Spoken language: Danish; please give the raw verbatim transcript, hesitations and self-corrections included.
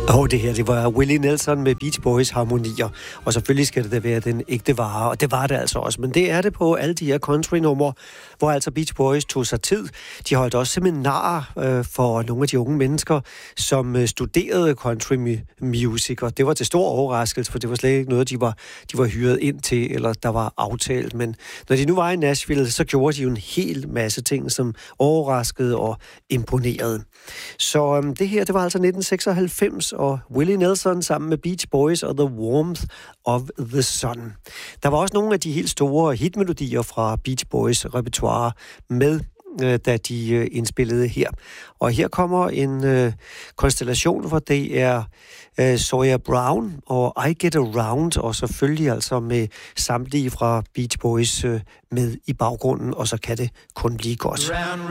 Og det her, det var Willie Nelson med Beach Boys harmonier. Og selvfølgelig skal det da være den ægte vare, og det var det altså også. Men det er det på alle de her country-numre, hvor altså Beach Boys tog sig tid. De holdt også seminarer øh, for nogle af de unge mennesker, som øh, studerede country music. Og det var til stor overraskelse, for det var slet ikke noget, de var, de var hyret ind til, eller der var aftalt. Men når de nu var i Nashville, så gjorde de jo en hel masse ting, som overraskede og imponerede. Så øh, det her, det var altså nitten seksoghalvfems, og Willie Nelson sammen med Beach Boys og The Warmth of the Sun. Der var også nogle af de helt store hitmelodier fra Beach Boys repertoire med, øh, da de øh, indspillede her. Og her kommer en øh, konstellation, hvor det er øh, Sawyer Brown og I Get Around, og selvfølgelig altså med samtlige fra Beach Boys øh, med i baggrunden, og så kan det kun blive godt.